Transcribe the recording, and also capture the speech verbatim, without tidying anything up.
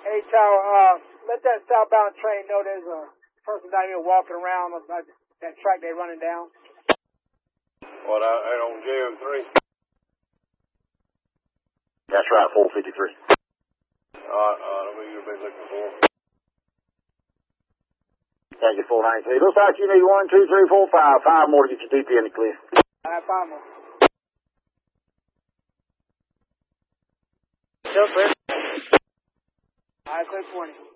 Hey, Tower, uh, let that southbound train know there's a person down here walking around on that, that track they're running down. What, out uh, on J M three? That's right, four fifty-three. Alright, uh, let me be looking for. Thank you, four ninety-three. Looks like you need one, two, three, four, five. Five more to get your D P in the clear. I have five more. Still clear. I clear twenty.